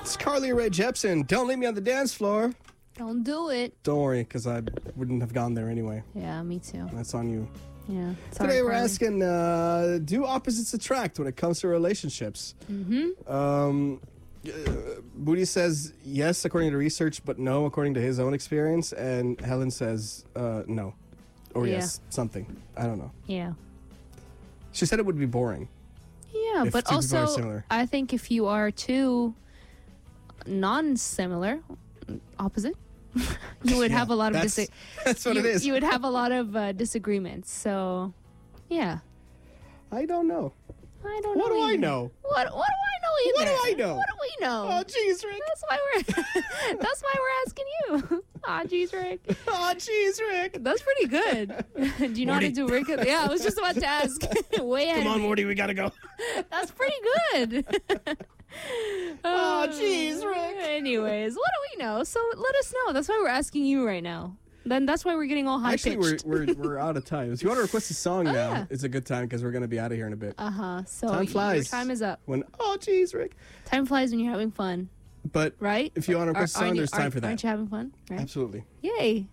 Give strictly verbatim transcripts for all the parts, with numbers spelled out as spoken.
It's Carly Rae Jepsen. Don't leave me on the dance floor. Don't do it. Don't worry, because I wouldn't have gone there anyway. Yeah, me too. That's on you. Yeah. Sorry, Today we're Carly. asking, uh, do opposites attract when it comes to relationships? Mm-hmm. Um, uh, Booty says yes, according to research, but no, according to his own experience. And Helen says uh, no. Or Yeah. yes, something. I don't know. Yeah. She said it would be boring. Yeah, If but two people are also, similar. I think if you are two non-similar, opposite, you would Yeah, have a lot of that's, dis- that's what you, it is. you would have a lot of uh, disagreements. So, yeah, I don't know. I don't What know. do I either. know? What What do I know What either? do I know? What do we know? Oh, jeez, Rick. That's why we're. That's why we're asking you. Ah, oh, jeez, Rick. Oh, jeez, Rick. That's pretty good. do you know Morty. how to do Rick? Yeah, I was just about to ask. Way ahead. Come of on, me. Morty, we gotta go. That's pretty good. Oh, jeez, Rick. Anyways, what do we know? So let us know. That's why we're asking you right now. Then that's why we're getting all high Actually, we're, pitched. we're we're out of time. If you want to request a song Oh, now, yeah. it's a good time because we're gonna be out of here in a bit. Uh huh. So Time y- flies. your time is up. When oh, jeez, Rick. Time flies when you're having fun, But right? if you want to request a Aren't song, you- there's time aren't- for that. Aren't you having fun? Right? Absolutely. Yay!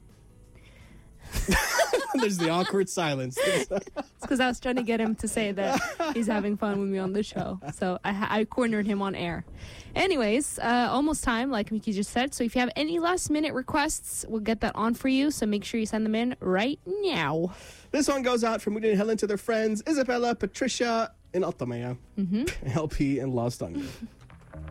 There's the awkward silence. It's because I was trying to get him to say that he's having fun with me on the show. So I, ha- I cornered him on air. Anyways, uh, almost time, like Mickey just said. So if you have any last minute requests, we'll get that on for you. So make sure you send them in right now. This one goes out from Moody and Helen to their friends Isabella, Patricia, and Altamaya. Mm-hmm. L P and Lost on You.